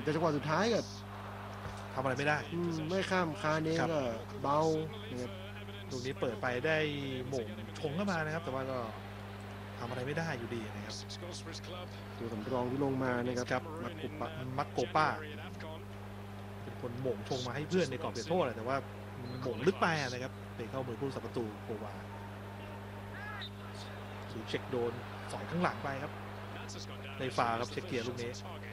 แต่จังหวะสุดท้ายก็ทำอะไรไม่ได้ไม่ข้ามคานเองก็เบานะครับลูกนี้เปิดไปได้หม่งชงเข้ามานะครับแต่ว่าก็ทำอะไรไม่ได้อยู่ดีนะครับตัวสำรองที่ลงมานะครับมักโกป้าเป็นคนหม่งชงมาให้เพื่อนในกรอบเขตโทษแต่ว่าหม่งลึกไปนะครับเตะเข้ามือผู้รักษาประตูโควาสูเช็คโดนสอยข้างหลังไปครับในฟาครับเช็คเกียร์ลูกนี้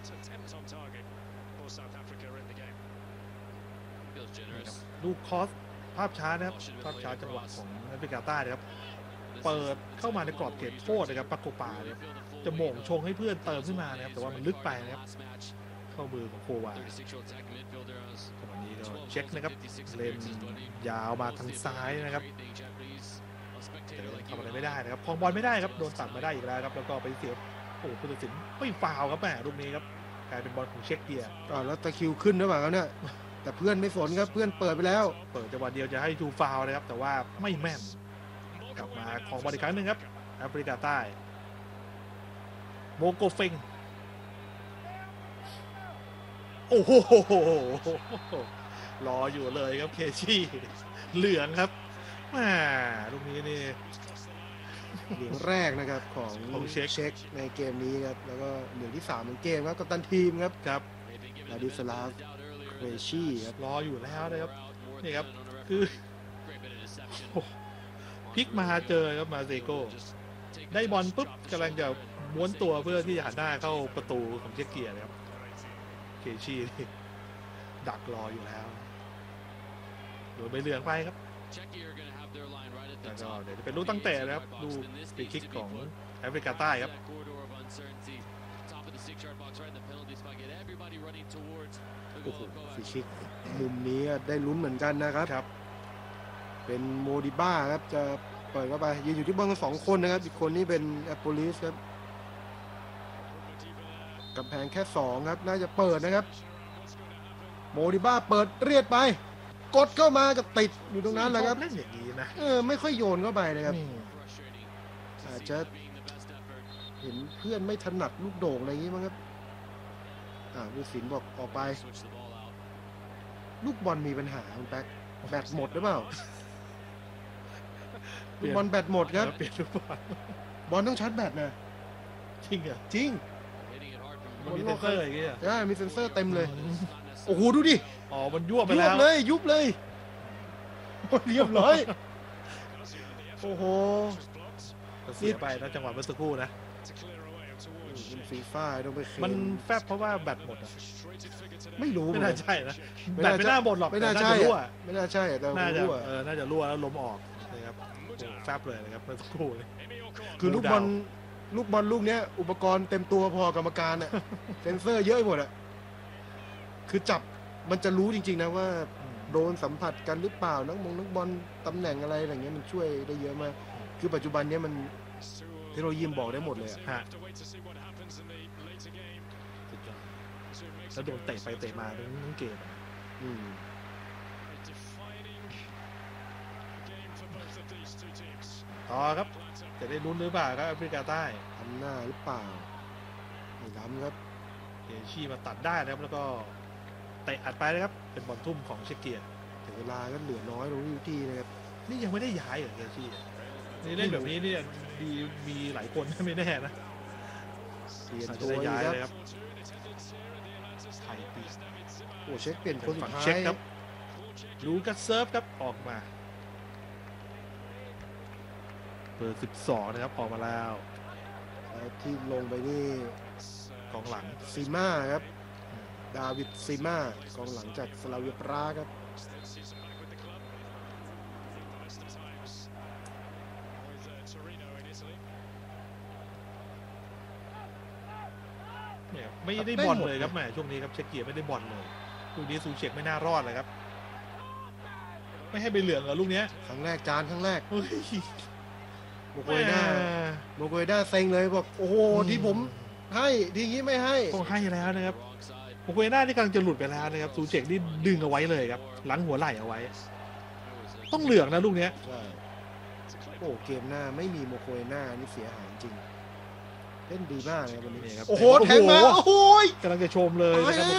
ลูกคอสภาพช้านะครับภาพช้าจังหวะของแอฟริกาใต้นะครับเปิดเข้ามาในกรอบเขตโทษนะครับปักโกปาเนี่ยจะโหม่งชงให้เพื่อนเติมขึ้นมานะครับแต่ว่ามันลึกไปนะครับเข้ามือของโควาตอนนี้ก็เช็คนะครับเลนยาวมาทางซ้ายนะครับแต่ทำอะไรไม่ได้นะครับคลองบอลไม่ได้ครับโดนตัดมาได้อีกแล้วครับแล้วก็ไปเสียโอ้ผู้ตัดสินไม่ฟาวครับแหมลูกนี้ครับกลายเป็นบอลของเช็คเกียร์แล้วตะคิวขึ้นหรือเปล่าครับเนี่ยแต่เพื่อนไม่สนครับเพื่อนเปิดไปแล้วเปิดจังหวะเดียวจะให้ทูฟาวนะครับแต่ว่าไม่แม่นกลับมาของบอลอีกครั้งหนึ่งครับแอฟริกาใต้โมโกเฟงโอ้โหรออยู่เลยครับเคชี่เหลืองครับลูกนี้นี่เหลืองแรกนะครับของเช็คในเกมนี้ครับแล้วก็เหลืองที่3ของเกมครับกัปตันทีมครับลาดิสลาฟเคชี่ครับรออยู่แล้วนะครับนี่ครับคือพลิกมาเจอครับมาเซโก้ได้บอลปุ๊บกำลังจะม้วนตัวเพื่อที่จะหันหน้าเข้าประตูของเช็คเกียร์ครับเคชี่ดักรออยู่แล้วโดนใบเหลืองไปครับแล้วก็เดี๋ยวจะเป็นลูกตั้งเตะนะครับลูกฟรีคิกของแอฟริกาใต้ครับโอ้โหฟรีคิกมุมนี้ได้ลุ้นเหมือนกันนะครับเป็นโมดิบ้าครับจะเปิดเข้าไปยืนอยู่ที่บอลกัน2 คนนะครับอีกคนนี้เป็นแอปโปลิสครับกำแพงแค่2ครับน่าจะเปิดนะครับโมดิบ้าเปิดเรียดไปกดเข้ามาก็ติดอยู่ตรงนั้นแหละครับเล่นอย่างนี้นะไม่ค่อยโยนเข้าไปเลยครับอาจจะเห็นเพื่อนไม่ถนัดลูกโด่งอะไรอย่างนี้มั้งครับผู้สินบอกออกไปลูกบอลมีปัญหาคุณแป๊กแบตหมดหรือเปล่าลูกบอลแบตหมดครับเปลี่ยนลูกบอลต้องชาร์จแบตนะจริงเหรอจริงมีเซนเซอร์อย่างเงี้ยใช่มีเซนเซอร์เต็มเลยโอ้โหดูดิมันยั่วไปแล้วยุบเลยเรียบร้อยโอ้โหเสียไปนะจังหวะเมื่อสักครู่นะมันฟีฟ่าต้องไปมันแฟบเพราะว่าแบตหมดไม่รู้ไม่น่าใช่นะแบตไม่น่าหมดหรอกไม่น่าใช่ไม่น่าใช่แต่น่าจะรั่วแล้วลมออกนะครับแฟบเลยนะครับเมื่อสักครู่คือลูกบอลลูกนี้อุปกรณ์เต็มตัวพอกรรมการอะเซนเซอร์เยอะหมดอะคือจับมันจะรู้จริงๆนะว่าโดนสัมผัสกันหรือเปล่านักบอลตำแหน่งอะไรอย่างเงี้ยมันช่วยได้เยอะมากคือปัจจุบันนี้มันเทคโนโลยีบอกได้หมดเลยอะแล้วโดนเตะไปเตะมาทั้งเกมต่อครับจะได้ลุ้นหรือเปล่าครับแอฟริกาใต้ทำหน้าหรือเปล่าไม่ทำครับเคชี่มาตัดได้นะครับแล้วก็เตะอัดไปนะครับเป็นบอลทุ่มของเชคเกียร์ถึงเวลาก็เหลือน้อยลงทุกทีนะครับนี่ยังไม่ได้ย้ายเหรอเคชี่นี่เล่นแบบนี้นี่ดีมีหลายคนไม่แน่นะเปลี่ยนตัวย้ายเลยครับไทยปีโอ้เช็คเปลี่ยนคนสุดท้ายครับลูกัสเซิร์ฟครับออกมาเบอร์12นะครับออกมาแล้วที่ลงไปนี่กองหลังซีม่าครับดาวิดซีม่ากองหลังจากสลาเวียปราครับเนี่ยไม่ได้บอลเลยครับแหมช่วงนี้ครับเช็คเกียร์ไม่ได้บอลเลยลูกนี้ซูเช็คไม่น่ารอดเลยครับไม่ให้ใบเหลืองเหรอลูกนี้ครั้งแรกจานครั้งแรกโมโกยด้าเซ็งเลยบอกโอ้โหที่ผมให้ทีนี้ไม่ให้ต้องให้แล้วนะครับโมโกยด้าที่กำลังจะหลุดไปแล้วนะครับซูเช็คนี่ดึงเอาไว้เลยครับหลังหัวไหล่เอาไว้ต้องเหลืองนะลูกนี้โอ้เกมหน้าไม่มีโมโกยด้านี่เสียหายจริงเล่นดีมากเลยวันนี้ครับโอ้โหแทงมาโอ้โหกำลังจะชมเลยนะครับ